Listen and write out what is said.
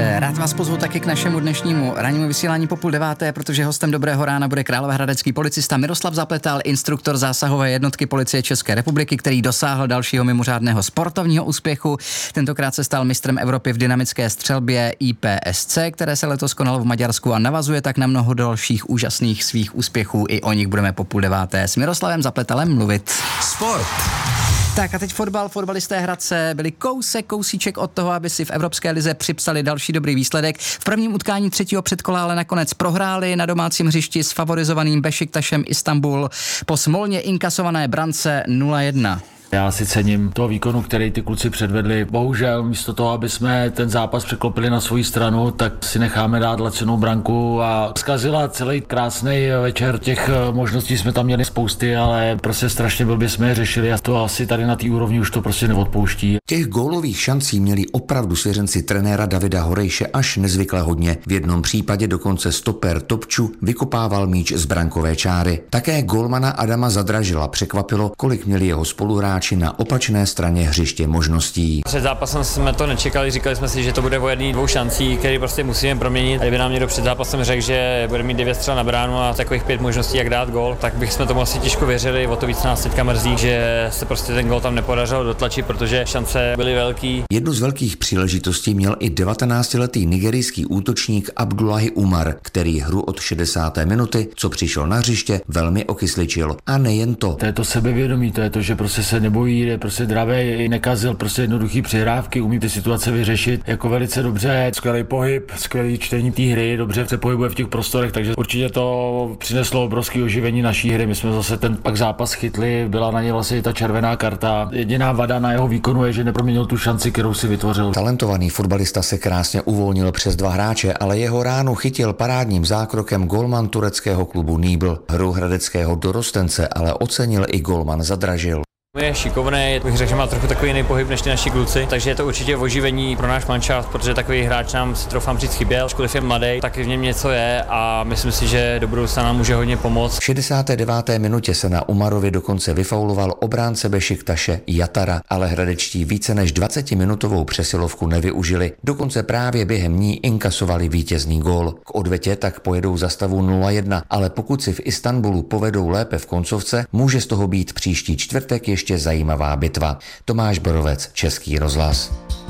Rád vás pozvu taky k našemu dnešnímu rannímu vysílání po 8:30, protože hostem Dobrého rána bude královéhradecký policista Miroslav Zapletal, instruktor zásahové jednotky Policie České republiky, který dosáhl dalšího mimořádného sportovního úspěchu. Tentokrát se stal mistrem Evropy v dynamické střelbě IPSC, které se letos konalo v Maďarsku a navazuje tak na mnoho dalších úžasných svých úspěchů. I o nich budeme po 8:30 s Miroslavem Zapletalem mluvit. Sport. Tak a teď fotbalisté Hradce byli kousíček od toho, aby si v Evropské lize připsali další dobrý výsledek. V prvním utkání třetího předkola ale nakonec prohráli na domácím hřišti s favorizovaným Bešiktašem Istanbul po smolně inkasované brance 0-1. Já si cením toho výkonu, který ty kluci předvedli. Bohužel místo toho, aby jsme ten zápas překlopili na svou stranu, tak si necháme dát lacinou branku a zkazila celý krásný večer. Těch možností jsme tam měli spousty, ale prostě strašně blbě jsme je řešili a to asi tady na té úrovni už to prostě neodpouští. Těch gólových šancí měli opravdu svěřenci trenéra Davida Horejše až nezvykle hodně. V jednom případě dokonce stoper Topču vykopával míč z brankové čáry. Také gólmana Adama Zadražila překvapilo, kolik měli jeho spoluhráči na opačné straně hřiště možností. Před zápasem jsme to nečekali, říkali jsme si, že to bude o jedné, dvou šancí, které prostě musíme proměnit. A kdyby nám někdo před zápasem řekl, že bude mít 9 střel na bránu a takových 5 možností, jak dát gól, tak bychom tomu asi těžko věřili. O to víc nás teďka mrzí, že se prostě ten gól tam nepodařilo dotlačit, protože šance byly velký. Jednu z velkých příležitostí měl i 19letý nigerijský útočník Abdullahi Umar, který hru od 60. minuty, co přišel na hřiště, velmi okysličil. A nejen to. To je to sebevědomí, to je to, že prostě se nebojí, je prostě dravej, nekazil, prostě jednoduchý přihrávky, umí ty situace vyřešit jako velice dobře, skvělý pohyb, skvělý čtení té hry, dobře se pohybuje v těch prostorech, takže určitě to přineslo obrovské oživení naší hry. My jsme zase ten pak zápas chytli, byla na ně vlastně ta červená karta. Jediná vada na jeho výkonu je, že neproměnil tu šanci, kterou si vytvořil. Talentovaný fotbalista se krásně uvolnil přes 2 hráče, ale jeho ránu chytil parádním zákrokem gólman tureckého klubu Nibl. Hru hradeckého dorostence ale ocenil i gólman Zadražil. Je šikovný, bych řekl, že má trochu takový jiný pohyb než ty naši kluci, takže je to určitě oživení pro náš manšaft, protože takový hráč nám si troufám říct chyběl, ačkoliv je mladý, tak v něm něco je a myslím si, že do budoucna nám může hodně pomoct. V 69. minutě se na Umarovi dokonce vyfauloval obránce Bešiktaše Jatara, ale hradečtí více než 20-minutovou přesilovku nevyužili, dokonce právě během ní inkasovali vítězný gól. K odvetě tak pojedou za stavu 0-1, ale pokud si v Istanbulu povedou lépe v koncovce, může z toho být příští čtvrtek ještě zajímavá bitva. Tomáš Borovec, Český rozhlas.